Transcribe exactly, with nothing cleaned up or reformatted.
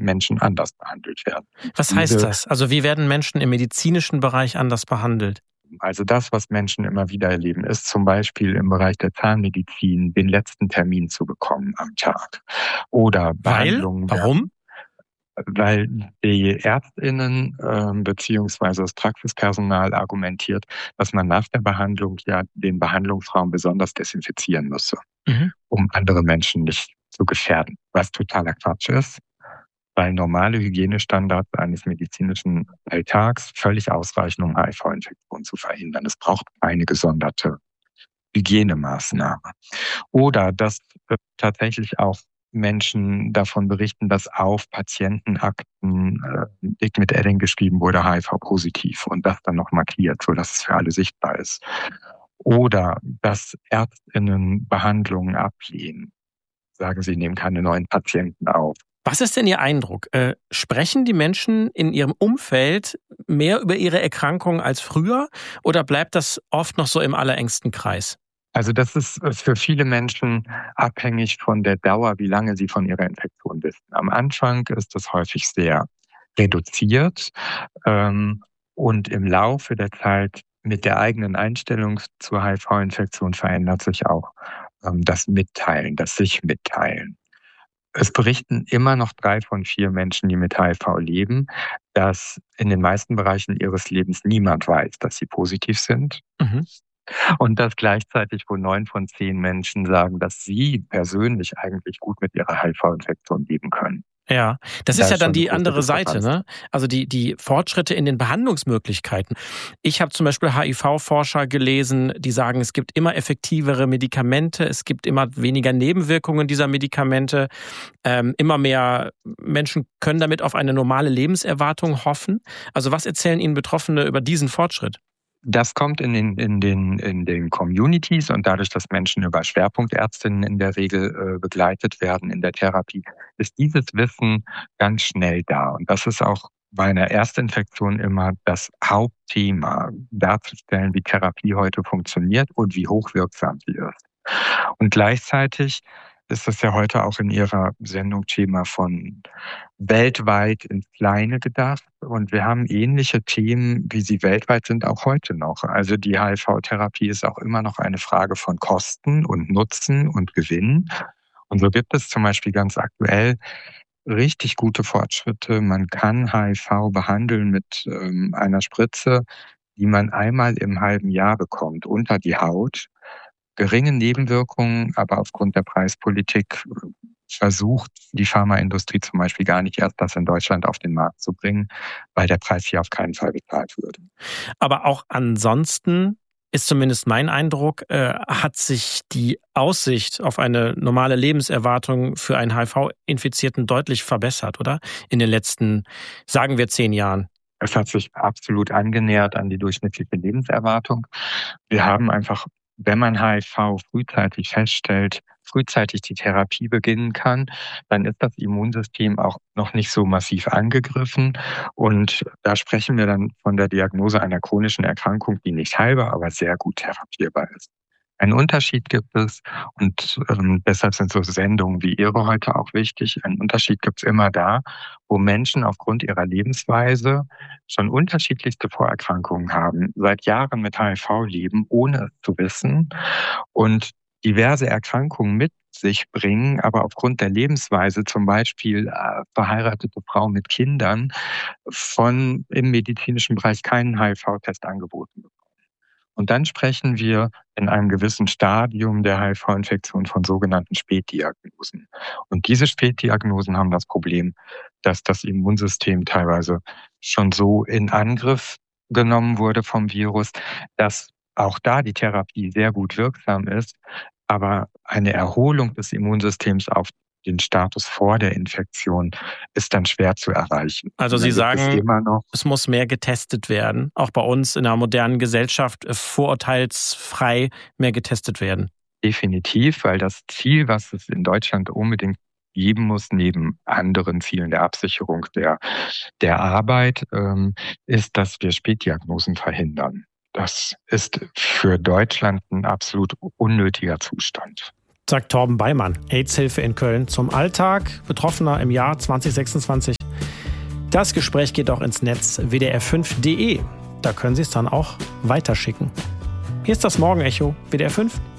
Menschen anders behandelt werden. Was Diese, heißt das? Also wie werden Menschen im medizinischen Bereich anders behandelt? Also das, was Menschen immer wieder erleben, ist zum Beispiel im Bereich der Zahnmedizin den letzten Termin zu bekommen am Tag. Oder Behandlungen. Weil? Warum? Weil die ÄrztInnen äh, beziehungsweise das Praxispersonal argumentiert, dass man nach der Behandlung ja den Behandlungsraum besonders desinfizieren müsse, mhm. um andere Menschen nicht zu gefährden. Was totaler Quatsch ist, weil normale Hygienestandards eines medizinischen Alltags völlig ausreichen, um H I V-Infektionen zu verhindern. Es braucht keine gesonderte Hygienemaßnahme. Oder dass äh, tatsächlich auch Menschen davon berichten, dass auf Patientenakten äh, dick mit Edding geschrieben wurde, H I V-positiv und das dann noch markiert, sodass es für alle sichtbar ist. Oder dass ÄrztInnen Behandlungen ablehnen. Sagen sie, nehmen keine neuen Patienten auf. Was ist denn Ihr Eindruck? Äh, sprechen die Menschen in ihrem Umfeld mehr über ihre Erkrankung als früher oder bleibt das oft noch so im allerengsten Kreis? Also das ist für viele Menschen abhängig von der Dauer, wie lange sie von ihrer Infektion wissen. Am Anfang ist das häufig sehr reduziert ähm, und im Laufe der Zeit mit der eigenen Einstellung zur H I V-Infektion verändert sich auch ähm, das Mitteilen, das sich mitteilen. Es berichten immer noch drei von vier Menschen, die mit H I V leben, dass in den meisten Bereichen ihres Lebens niemand weiß, dass sie positiv sind. Mhm. Und dass gleichzeitig wohl neun von zehn Menschen sagen, dass sie persönlich eigentlich gut mit ihrer H I V-Infektion leben können. Ja, das, das ist ja dann die andere Seite, ne? Also die, die Fortschritte in den Behandlungsmöglichkeiten. Ich habe zum Beispiel H I V-Forscher gelesen, die sagen, es gibt immer effektivere Medikamente, es gibt immer weniger Nebenwirkungen dieser Medikamente, ähm, immer mehr Menschen können damit auf eine normale Lebenserwartung hoffen. Also was erzählen Ihnen Betroffene über diesen Fortschritt? Das kommt in den, in den, in den Communities und dadurch, dass Menschen über Schwerpunktärztinnen in der Regel äh, begleitet werden in der Therapie, ist dieses Wissen ganz schnell da. Und das ist auch bei einer Erstinfektion immer das Hauptthema, darzustellen, wie Therapie heute funktioniert und wie hochwirksam sie ist. Und gleichzeitig ist das ja heute auch in Ihrer Sendung Thema von weltweit ins Kleine gedacht. Und wir haben ähnliche Themen, wie sie weltweit sind, auch heute noch. Also die H I V-Therapie ist auch immer noch eine Frage von Kosten und Nutzen und Gewinn. Und so gibt es zum Beispiel ganz aktuell richtig gute Fortschritte. Man kann H I V behandeln mit ähm, einer Spritze, die man einmal im halben Jahr bekommt, unter die Haut. Geringe Nebenwirkungen, aber aufgrund der Preispolitik versucht die Pharmaindustrie zum Beispiel gar nicht erst das in Deutschland auf den Markt zu bringen, weil der Preis hier auf keinen Fall bezahlt würde. Aber auch ansonsten ist zumindest mein Eindruck, äh, hat sich die Aussicht auf eine normale Lebenserwartung für einen H I V-Infizierten deutlich verbessert, oder? In den letzten, sagen wir, zehn Jahren. Es hat sich absolut angenähert an die durchschnittliche Lebenserwartung. Wir haben einfach, wenn man H I V frühzeitig feststellt, frühzeitig die Therapie beginnen kann, dann ist das Immunsystem auch noch nicht so massiv angegriffen. Und da sprechen wir dann von der Diagnose einer chronischen Erkrankung, die nicht heilbar, aber sehr gut therapierbar ist. Einen Unterschied gibt es, und ähm, deshalb sind so Sendungen wie Ihre heute auch wichtig, einen Unterschied gibt es immer da, wo Menschen aufgrund ihrer Lebensweise schon unterschiedlichste Vorerkrankungen haben, seit Jahren mit H I V leben, ohne es zu wissen und diverse Erkrankungen mit sich bringen, aber aufgrund der Lebensweise, zum Beispiel äh, verheiratete Frauen mit Kindern, von im medizinischen Bereich keinen H I V-Test angeboten bekommen. Und dann sprechen wir in einem gewissen Stadium der H I V-Infektion von sogenannten Spätdiagnosen. Und diese Spätdiagnosen haben das Problem, dass das Immunsystem teilweise schon so in Angriff genommen wurde vom Virus, dass auch da die Therapie sehr gut wirksam ist, aber eine Erholung des Immunsystems auf den Status vor der Infektion ist dann schwer zu erreichen. Also Sie sagen, es, immer noch es muss mehr getestet werden, auch bei uns in einer modernen Gesellschaft vorurteilsfrei mehr getestet werden. Definitiv, weil das Ziel, was es in Deutschland unbedingt geben muss, neben anderen Zielen der Absicherung der, der Arbeit, ähm, ist, dass wir Spätdiagnosen verhindern. Das ist für Deutschland ein absolut unnötiger Zustand. Sagt Torben Beimann, AIDS-Hilfe in Köln zum Alltag Betroffener im Jahr zwanzig sechsundzwanzig. Das Gespräch geht auch ins Netz w d r fünf punkt d e. Da können Sie es dann auch weiterschicken. Hier ist das Morgenecho W D R fünf.